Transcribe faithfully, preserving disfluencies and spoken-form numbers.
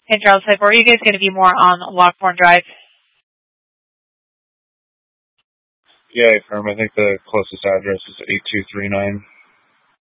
Hey, Charles, like, where are you guys going to be more on Lockbourne Drive? Yeah, firm. I think the closest address is eight two three nine.